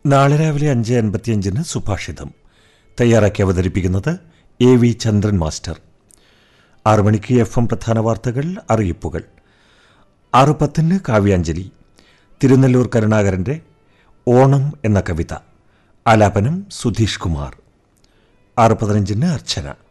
നാളെ രാവിലെ 5:55 സുഭാഷിതം തയ്യാറാക്കി അവതരിപ്പിക്കുന്നത് എ വി ചന്ദ്രൻ മാസ്റ്റർ. 6 മണിക്ക് FM പ്രധാന വാർത്തകൾ, അറിയിപ്പുകൾ. 6:10 കാവ്യാഞ്ജലി. തിരുനെല്ലൂർ കരുണാകരൻ്റെ ഓണം എന്ന കവിത. ആലാപനം സുധീഷ് കുമാർ. 6:15 അർച്ചന.